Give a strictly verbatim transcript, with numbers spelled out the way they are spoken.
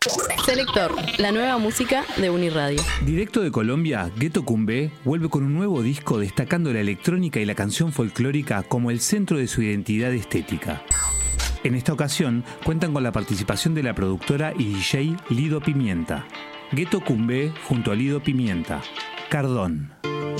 Selector, la nueva música de Uniradio. Directo de Colombia, Ghetto Cumbé vuelve con un nuevo disco destacando la electrónica y la canción folclórica como el centro de su identidad estética. En esta ocasión cuentan con la participación de la productora y D J Lido Pimienta. Ghetto Cumbé junto a Lido Pimienta. Cardón.